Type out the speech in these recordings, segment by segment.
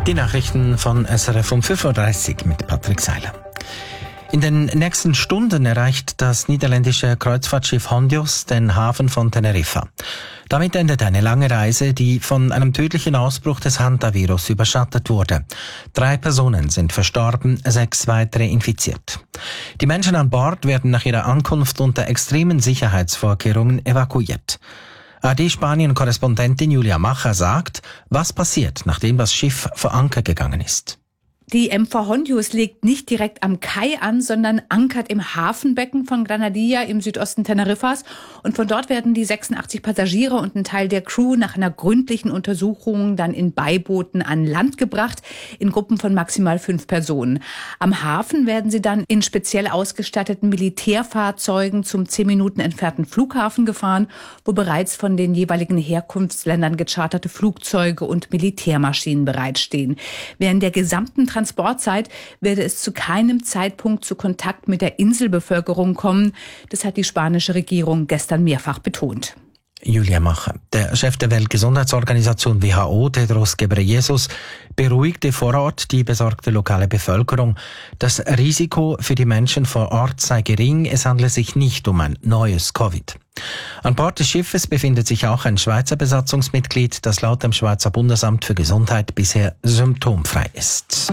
Die Nachrichten von SRF um 5.30 Uhr mit Patrick Seiler. In den nächsten Stunden erreicht das niederländische Kreuzfahrtschiff Hondios den Hafen von Teneriffa. Damit endet eine lange Reise, die von einem tödlichen Ausbruch des Hantavirus überschattet wurde. 3 Personen sind verstorben, 6 weitere infiziert. Die Menschen an Bord werden nach ihrer Ankunft unter extremen Sicherheitsvorkehrungen evakuiert. AD-Spanien-Korrespondentin Julia Macher sagt, was passiert, nachdem das Schiff vor Anker gegangen ist. Die MV Hondios legt nicht direkt am Kai an, sondern ankert im Hafenbecken von Granadilla im Südosten Teneriffas. Und von dort werden die 86 Passagiere und ein Teil der Crew nach einer gründlichen Untersuchung dann in Beibooten an Land gebracht, in Gruppen von maximal 5 Personen. Am Hafen werden sie dann in speziell ausgestatteten Militärfahrzeugen zum 10 Minuten entfernten Flughafen gefahren, wo bereits von den jeweiligen Herkunftsländern gecharterte Flugzeuge und Militärmaschinen bereitstehen. Während der gesamten Transportzeit werde es zu keinem Zeitpunkt zu Kontakt mit der Inselbevölkerung kommen. Das hat die spanische Regierung gestern mehrfach betont. Julia Macher. Der Chef der Weltgesundheitsorganisation WHO, Tedros Ghebreyesus, beruhigte vor Ort die besorgte lokale Bevölkerung. Das Risiko für die Menschen vor Ort sei gering, es handle sich nicht um ein neues Covid. An Bord des Schiffes befindet sich auch ein Schweizer Besatzungsmitglied, das laut dem Schweizer Bundesamt für Gesundheit bisher symptomfrei ist.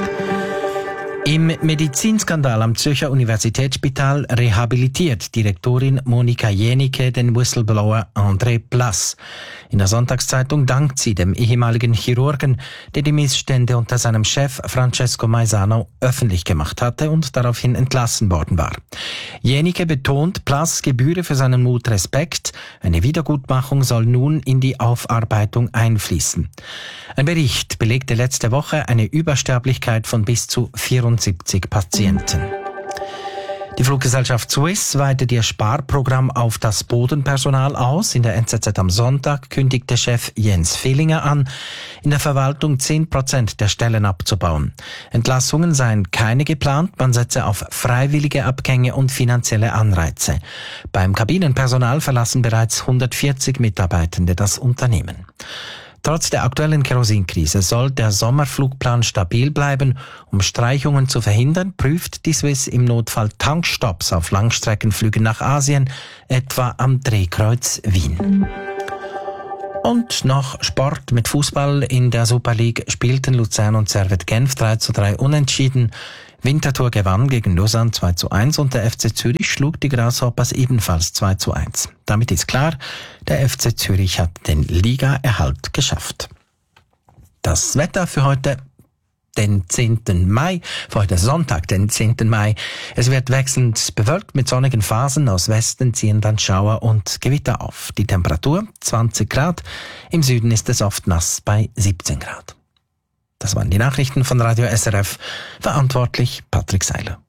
Im Medizinskandal am Zürcher Universitätsspital rehabilitiert Direktorin Monika Jenicke den Whistleblower André Plass. In der Sonntagszeitung dankt sie dem ehemaligen Chirurgen, der die Missstände unter seinem Chef Francesco Maisano öffentlich gemacht hatte und daraufhin entlassen worden war. Jenicke betont, Plass gebühre für seinen Mut Respekt. Eine Wiedergutmachung soll nun in die Aufarbeitung einfließen. Ein Bericht belegte letzte Woche eine Übersterblichkeit von bis zu 74 Patienten. Die Fluggesellschaft Swiss weitet ihr Sparprogramm auf das Bodenpersonal aus. In der NZZ am Sonntag kündigte Chef Jens Fehlinger an, in der Verwaltung 10% der Stellen abzubauen. Entlassungen seien keine geplant, man setze auf freiwillige Abgänge und finanzielle Anreize. Beim Kabinenpersonal verlassen bereits 140 Mitarbeitende das Unternehmen. Trotz der aktuellen Kerosinkrise soll der Sommerflugplan stabil bleiben. Um Streichungen zu verhindern, prüft die Swiss im Notfall Tankstopps auf Langstreckenflügen nach Asien, etwa am Drehkreuz Wien. Und noch Sport mit Fußball. In der Super League spielten Luzern und Servette Genf 3:3 unentschieden. Winterthur gewann gegen Lausanne 2:1 und der FC Zürich schlug die Grasshoppers ebenfalls 2:1. Damit ist klar, der FC Zürich hat den Ligaerhalt geschafft. Das Wetter für heute, den 10. Mai, für heute Sonntag, den 10. Mai. Es wird wechselnd bewölkt mit sonnigen Phasen. Aus Westen ziehen dann Schauer und Gewitter auf. Die Temperatur 20 Grad. Im Süden ist es oft nass bei 17 Grad. Das waren die Nachrichten von Radio SRF. Verantwortlich Patrick Seiler.